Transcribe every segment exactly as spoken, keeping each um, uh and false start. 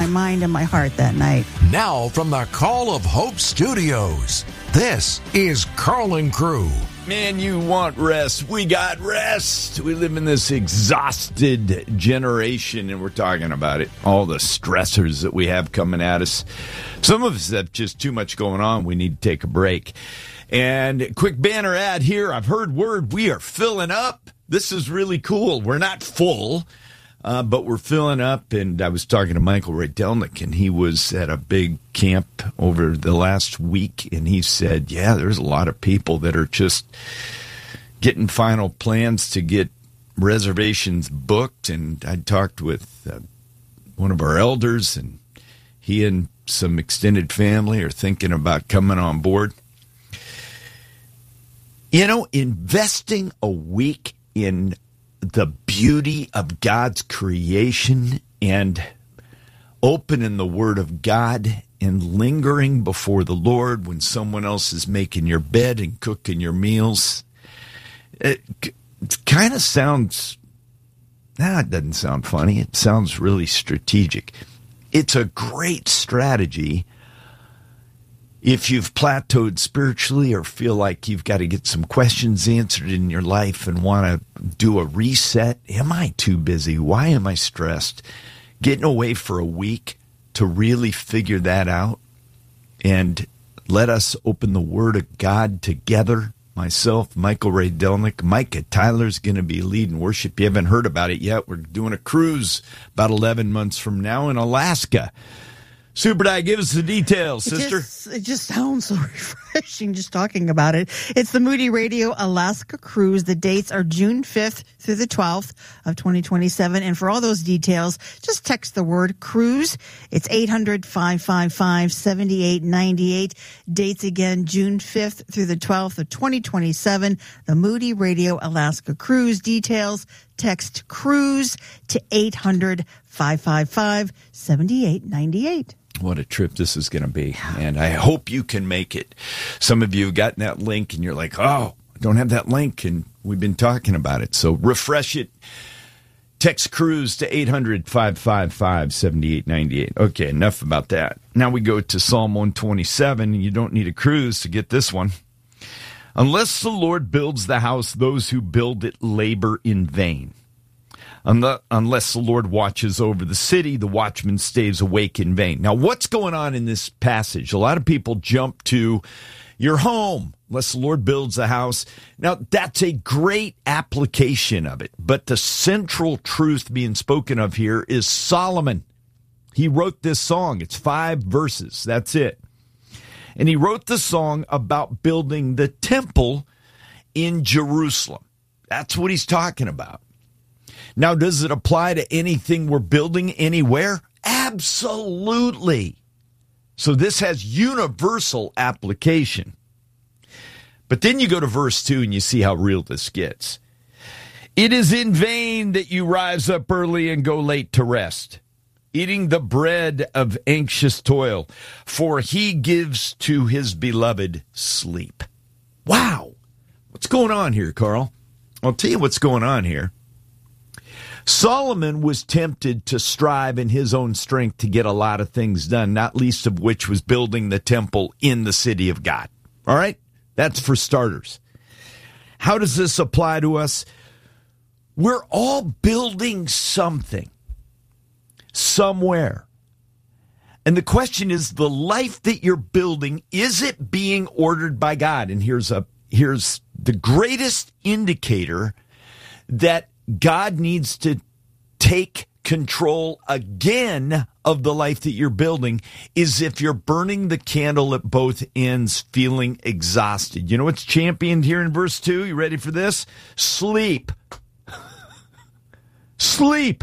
mind and my heart that night. Now from the Call of Hope Studios, this is Carl and Crew. Man, you want rest. We got rest. We live in this exhausted generation, and we're talking about it. All the stressors that we have coming at us. Some of us have just too much going on. We need to take a break. And quick banner ad here. I've heard word we are filling up. This is really cool. We're not full, uh, but we're filling up. And I was talking to Michael Ray Delnick, and he was at a big camp over the last week, and he said, yeah, there's a lot of people that are just getting final plans to get reservations booked. And I talked with uh, one of our elders, and he and some extended family are thinking about coming on board. You know, investing a week in the beauty of God's creation and opening the Word of God and lingering before the Lord when someone else is making your bed and cooking your meals. It, it kind of sounds, nah, it doesn't sound funny. It sounds really strategic. It's a great strategy if you've plateaued spiritually or feel like you've got to get some questions answered in your life and want to do a reset. Am I too busy? Why am I stressed? Getting away for a week to really figure that out and let us open the Word of God together. Myself, Michael Ray Delnick, Micah Tyler's going to be leading worship. You haven't heard about it yet. We're doing a cruise about eleven months from now in Alaska. Super Di, give us the details, sister. It just, it just sounds so refreshing just talking about it. It's the Moody Radio Alaska Cruise. The dates are June fifth through the twelfth of twenty twenty-seven. And for all those details, just text the word cruise. It's eight hundred, five five five, seven eight nine eight. Dates again, June fifth through the twelfth of twenty twenty-seven. The Moody Radio Alaska Cruise. Details, text cruise to eight hundred, five five five, seven eight nine eight. What a trip this is going to be, and I hope you can make it. Some of you have gotten that link, and you're like, oh, I don't have that link, and we've been talking about it. So refresh it. Text cruise to eight hundred, five five five, seven eight nine eight. Okay, enough about that. Now we go to Psalm one twenty-seven, and you don't need a cruise to get this one. Unless the Lord builds the house, those who build it labor in vain. Unless the Lord watches over the city, the watchman stays awake in vain. Now, what's going on in this passage? A lot of people jump to your home, unless the Lord builds a house. Now, that's a great application of it. But the central truth being spoken of here is Solomon. He wrote this song. It's five verses. That's it. And he wrote the song about building the temple in Jerusalem. That's what he's talking about. Now, does it apply to anything we're building anywhere? Absolutely. So this has universal application. But then you go to verse two and you see how real this gets. It is in vain that you rise up early and go late to rest, eating the bread of anxious toil, for he gives to his beloved sleep. Wow. What's going on here, Carl? I'll tell you what's going on here. Solomon was tempted to strive in his own strength to get a lot of things done, not least of which was building the temple in the city of God. All right? That's for starters. How does this apply to us? We're all building something, somewhere. And the question is, the life that you're building, is it being ordered by God? And here's a here's the greatest indicator that God needs to take control again of the life that you're building is if you're burning the candle at both ends, feeling exhausted. You know what's championed here in verse two? You ready for this? Sleep. Sleep.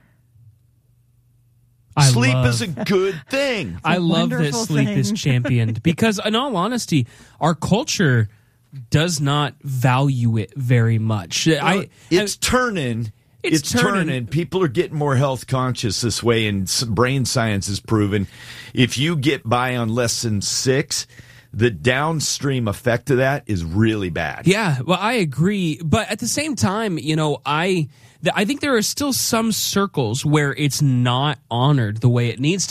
I Sleep love, is a good thing. I love that wonderful sleep thing. is championed because, in all honesty, our culture does not value it very much. Well, I, it's I, turning. It's, it's turning. turning. People are getting more health conscious this way, and brain science has proven if you get by on less than six, the downstream effect of that is really bad. Yeah, well, I agree. But at the same time, you know, I, I think there are still some circles where it's not honored the way it needs to.